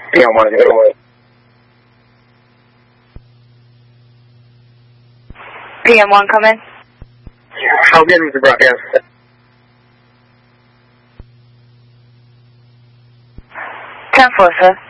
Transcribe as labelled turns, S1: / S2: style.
S1: PM1.
S2: PM1, come in.
S1: How good was the broadcast?
S2: 10-4, sir.